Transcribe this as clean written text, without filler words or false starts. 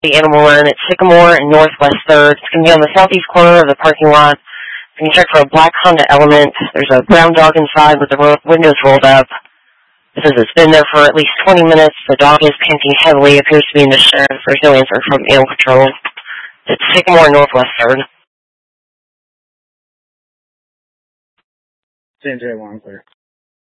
the Animal Run at Sycamore and Northwest 3rd. It's going to be on the southeast corner of the parking lot. You can check for a black Honda Element. There's a brown dog inside with the windows rolled up. It says it's been there for at least 20 minutes. The dog is panting heavily. Appears to be in distress. There's no answer from Animal Control. It's Sycamore, Northwest 3rd. J1 clear.